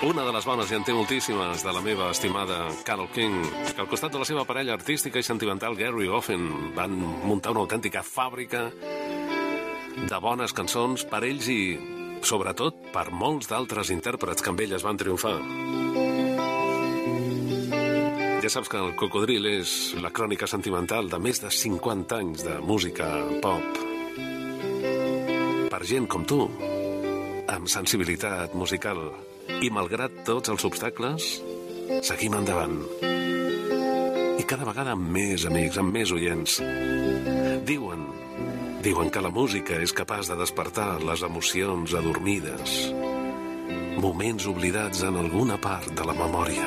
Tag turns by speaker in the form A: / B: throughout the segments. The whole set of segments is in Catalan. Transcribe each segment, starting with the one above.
A: Una de les bones, i en té moltíssimes, de la meva estimada Carole King, que al costat de la seva parella artística i sentimental Gary Goffin van muntar una autèntica fàbrica de bones cançons per ells i, sobretot, per molts d'altres intèrprets que amb elles van triomfar. Ja saps que el Cocodril és la crònica sentimental de més de 50 anys de música pop. Per gent com tu, amb sensibilitat musical. I malgrat tots els obstacles, seguim endavant. I cada vegada amb més amics, amb més oients. Diuen que la música és capaç de despertar les emocions adormides, moments oblidats en alguna part de la memòria.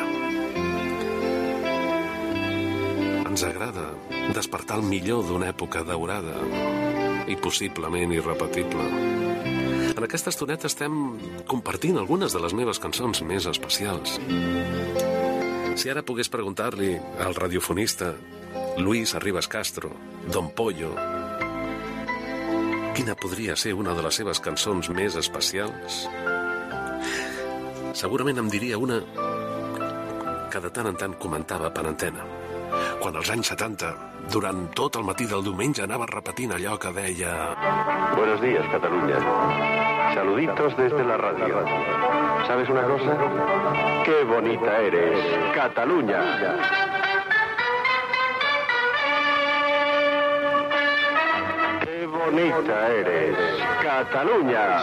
A: Ens agrada despertar el millor d'una època daurada i possiblement irrepetible. En aquesta estoneta estem compartint algunes de les meves cançons més especials. Si ara pogués preguntar-li al radiofonista Luis Arribas Castro, Don Pollo, quina podria ser una de les seves cançons més especials, segurament em diria una que de tant en tant comentava per antena. Quan als anys 70, durant tot el matí del diumenge, anava repetint allò que deia:
B: Buenos días, Cataluña. Saluditos desde la radio. ¿Sabes una cosa? ¡Qué bonita eres, Cataluña! ¡Qué bonita eres, Cataluña!